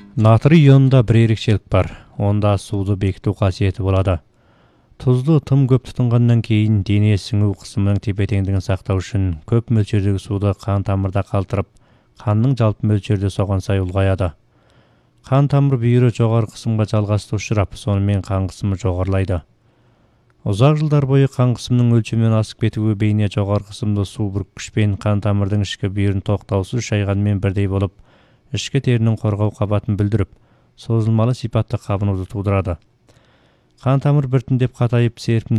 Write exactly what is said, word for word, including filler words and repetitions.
Натрий ионында бір ерекшелік бар. Онда суды бекіту қасиеті болады. Тұзды тым көп тұтынғаннан кейін дене сіңу қысымының тепе-теңдігін сақтау үшін көп мөлшердегі суды қан тамырда қалтырып, қанның жалпы мөлшерде соған сай ұлғаяды. Қан тамыр бүйірі жоғары қысымға жалғасты ұшырап, сонымен қан қысымы жоғарылайды. Ұзақ жылдар бойы қан қысымының өлшемнен асып кетуі бейне жоғары қысымды су бүріккішпен қан тамырдың ішкі бүйірін тоқтаусыз шайғанмен бірдей болып, ішкі терінің қорғау қабатын бүлдіріп, созылмалы сипатты қабынуды тудырады. Қан тамыр біртіндеп қатайып серпімді